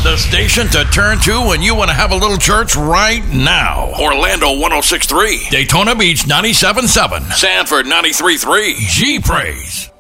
The station to turn to when you want to have a little church right now. Orlando 106.3. Daytona Beach 97.7. Sanford 93.3. G Praise.